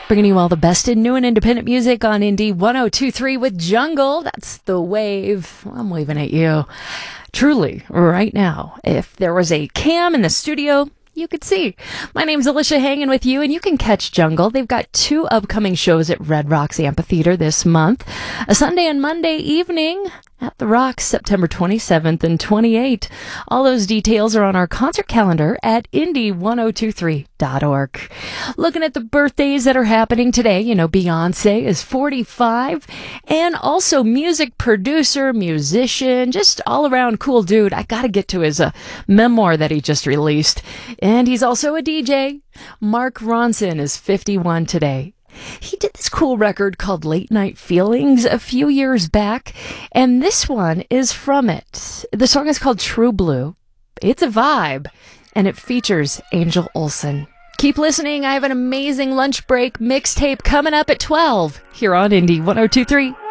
Bringing you all the best in new and independent music on Indie 1023 with Jungle. That's the wave. I'm waving at you. Truly, right now, if there was a cam in the studio, you could see. My name's Alicia, hanging with you, and you can catch Jungle. They've got 2 upcoming shows at Red Rocks Amphitheater this month. A Sunday and Monday evening at the Rocks, September 27th and 28th. All those details are on our concert calendar at indie1023.org. Looking at the birthdays that are happening today, you know, Beyonce is 45, and also music producer, musician, just all around cool dude. I gotta get to his memoir that he just released. And he's also a DJ. Mark Ronson is 51 today. He did this cool record called Late Night Feelings a few years back, and this one is from it. The song is called True Blue. It's a vibe, and it features Angel Olsen. Keep listening. I have an amazing lunch break mixtape coming up at 12 here on Indie 1023.